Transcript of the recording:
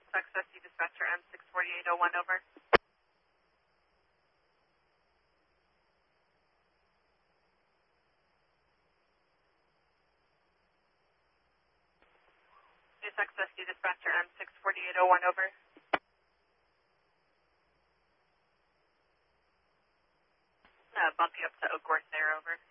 Success Dispatcher M64801, over. Success Dispatcher M64801, over. Bump you up to Oak Gorse there, over.